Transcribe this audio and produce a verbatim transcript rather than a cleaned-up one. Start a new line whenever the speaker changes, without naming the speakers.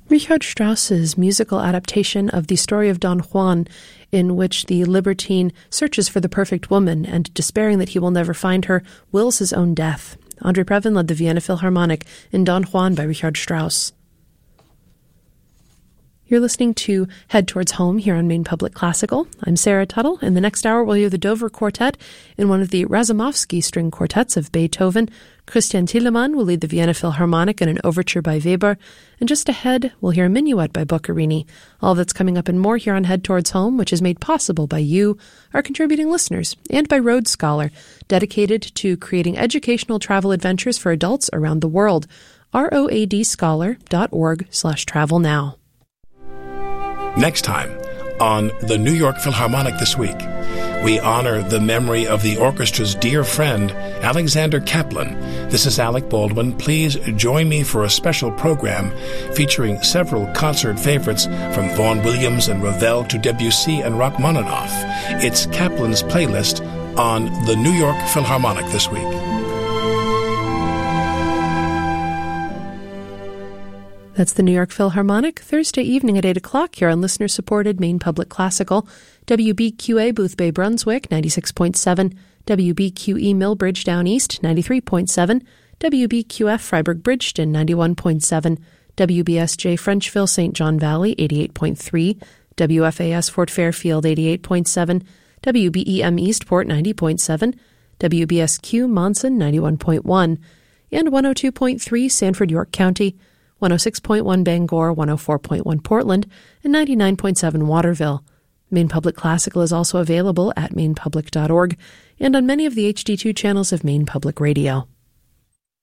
Richard Strauss's musical adaptation of the story of Don Juan, in which the libertine searches for the perfect woman and, despairing that he will never find her, wills his own death. Andre Previn led the Vienna Philharmonic in Don Juan by Richard Strauss. You're listening to Head Towards Home here on Maine Public Classical. I'm Sarah Tuttle. In the next hour, we'll hear the Dover Quartet in one of the Razumovsky string quartets of Beethoven. Christian Thielemann will lead the Vienna Philharmonic in an overture by Weber. And just ahead, we'll hear a minuet by Boccherini. All that's coming up and more here on Head Towards Home, which is made possible by you, our contributing listeners, and by Road Scholar, dedicated to creating educational travel adventures for adults around the world. roadscholar.org slash travel now.
Next time on the New York Philharmonic This Week, we honor the memory of the orchestra's dear friend, Alexander Kaplan. This is Alec Baldwin. Please join me for a special program featuring several concert favorites from Vaughan Williams and Ravel to Debussy and Rachmaninoff. It's Kaplan's playlist on the New York Philharmonic This Week.
That's the New York Philharmonic, Thursday evening at eight o'clock here on listener-supported Maine Public Classical. W B Q A Boothbay, Brunswick, ninety-six point seven. W B Q E Millbridge Down East, ninety-three point seven. W B Q F Freiburg Bridgeton, ninety-one point seven. W B S J Frenchville, Saint John Valley, eighty-eight point three. W F A S Fort Fairfield, eighty-eight point seven. W B E M Eastport, ninety point seven. W B S Q Monson, ninety-one point one. And one oh two point three Sanford, York County, one oh six point one Bangor, one oh four point one Portland, and ninety-nine point seven Waterville. Maine Public Classical is also available at maine public dot org and on many of the H D two channels of Maine Public Radio.